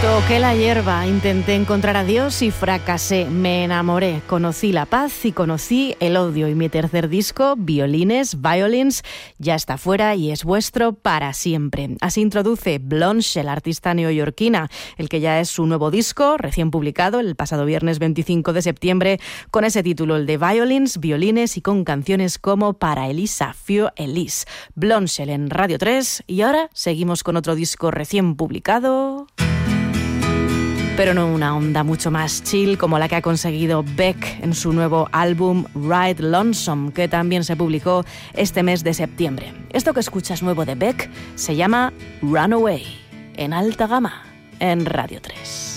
Toqué la hierba, intenté encontrar a Dios y fracasé. Me enamoré, conocí la paz y conocí el odio. Y mi tercer disco, Violins, ya está fuera y es vuestro para siempre. Así introduce Blondshell, artista neoyorquina, el que ya es su nuevo disco, recién publicado el pasado viernes 25 de septiembre, con ese título, el de Violines, y con canciones como Para Elisa, Für Elise. Blondshell en Radio 3, y ahora seguimos con otro disco recién publicado, pero no una onda mucho más chill como la que ha conseguido Beck en su nuevo álbum Ride Lonesome, que también se publicó este mes de septiembre. Esto que escuchas nuevo de Beck se llama Runaway, en alta gama, en Radio 3.